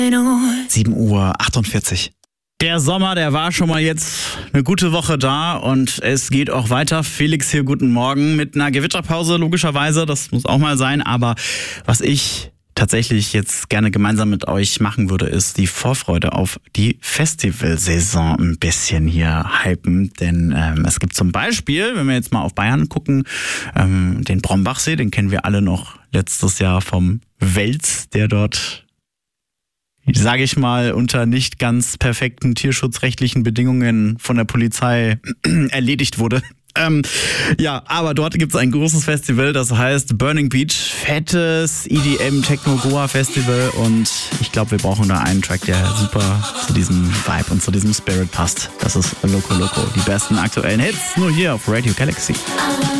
7:48 Uhr. Der Sommer, der war schon mal jetzt eine gute Woche da und es geht auch weiter. Felix hier, guten Morgen, mit einer Gewitterpause logischerweise, das muss auch mal sein. Aber was ich tatsächlich jetzt gerne gemeinsam mit euch machen würde, ist die Vorfreude auf die Festivalsaison ein bisschen hier hypen. Denn es gibt zum Beispiel, wenn wir jetzt mal auf Bayern gucken, den Brombachsee, den kennen wir alle noch letztes Jahr vom Wels, der dort, sage ich mal, unter nicht ganz perfekten tierschutzrechtlichen Bedingungen von der Polizei erledigt wurde. Aber dort gibt es ein großes Festival, das heißt Burning Beach, fettes EDM Techno Goa Festival, und ich glaube, wir brauchen da einen Track, der super zu diesem Vibe und zu diesem Spirit passt. Das ist Loco Loco, die besten aktuellen Hits, nur hier auf Radio Galaxy.